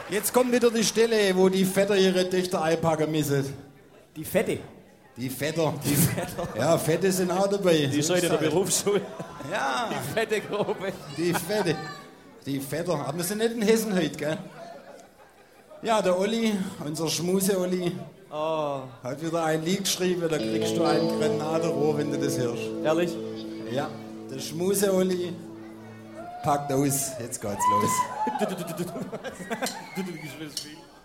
Jetzt kommt wieder die Stelle, wo die Väter ihre Töchter einpacken müssen. Die Fette. Die Väter. Ja, Fette sind auch dabei. Die ist heute in der Berufsschule. Ja. Die fette Gruppe. Die Fette. Die Väter. Aber wir sind nicht in Hessen heute, gell? Ja, der Olli, unser Schmuse-Olli, hat wieder ein Lied geschrieben, da kriegst du ein Granatenrohr, wenn du das hörst. Ehrlich? Ja, der Schmuse-Olli packt aus. Jetzt geht's los. Du